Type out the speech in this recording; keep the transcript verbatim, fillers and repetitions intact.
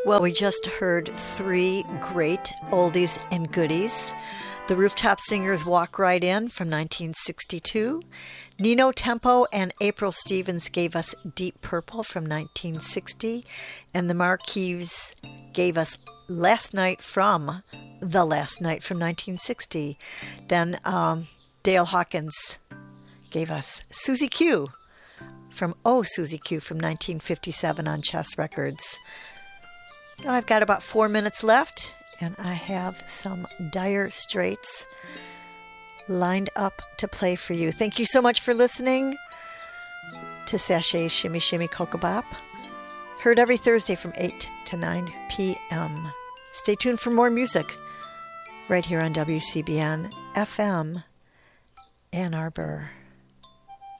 Well, we just heard three great oldies and goodies. The Rooftop Singers' Walk Right In from nineteen sixty-two. Nino Tempo and April Stevens gave us Deep Purple from nineteen sixty. And the Marquis gave us Last Night from The Last Night from nineteen sixty. Then um, Dale Hawkins gave us Susie Q from Oh, Susie Q from nineteen fifty-seven on Chess Records. I've got about four minutes left, and I have some Dire Straits lined up to play for you. Thank you so much for listening to Sashay's Shimmy Shimmy Cocoa Bop. Heard every Thursday from eight to nine p.m. Stay tuned for more music right here on W C B N F M Ann Arbor.